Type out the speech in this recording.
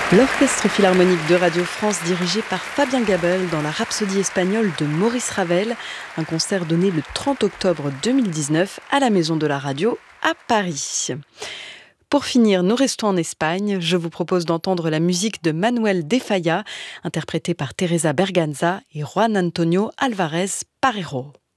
L'Orchestre Philharmonique de Radio France dirigé par Fabien Gabel dans la Rhapsodie espagnole de Maurice Ravel, un concert donné le 30 octobre 2019 à la Maison de la Radio à Paris. Pour finir, nous restons en Espagne. Je vous propose d'entendre la musique de Manuel de Falla, interprétée par Teresa Berganza et Juan Antonio Alvarez Parero.